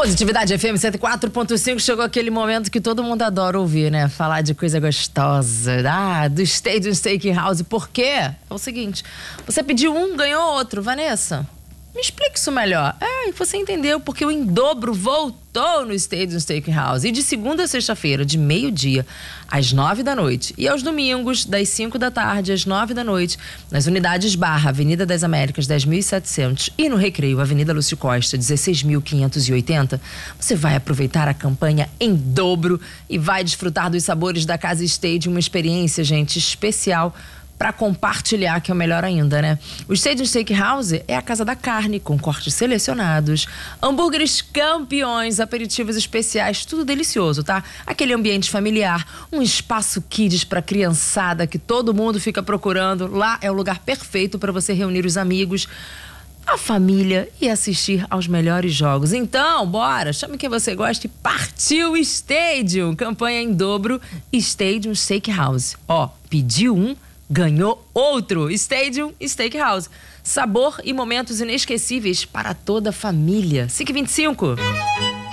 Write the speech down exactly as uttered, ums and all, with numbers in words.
Positividade F M cento e quatro ponto cinco, chegou aquele momento que todo mundo adora ouvir, né? Falar de coisa gostosa, ah, do Stadium Steakhouse. Por quê? É o seguinte, você pediu um, ganhou outro. Vanessa, me explica isso melhor. É, e você entendeu porque o Em Dobro voltou no Stadium Steakhouse. E de segunda a sexta-feira, de meio-dia às nove da noite. E aos domingos, das cinco da tarde às nove da noite, nas unidades Barra, Avenida das Américas, dez mil e setecentos. E no Recreio, Avenida Lúcio Costa, dezesseis mil quinhentos e oitenta. Você vai aproveitar a campanha Em Dobro e vai desfrutar dos sabores da Casa Stadium. Uma experiência, gente, especial para compartilhar, que é o melhor ainda, né? O Stadium Steakhouse é a casa da carne, com cortes selecionados, hambúrgueres campeões, aperitivos especiais, tudo delicioso, tá? Aquele ambiente familiar, um espaço kids para criançada que todo mundo fica procurando. Lá é o lugar perfeito para você reunir os amigos, a família e assistir aos melhores jogos. Então, bora, chame quem você gosta e partiu Stadium. Campanha Em Dobro, Stadium Steakhouse. Ó, pediu um, ganhou outro. Stadium Steakhouse. Sabor e momentos inesquecíveis para toda a família. cinco e vinte e cinco.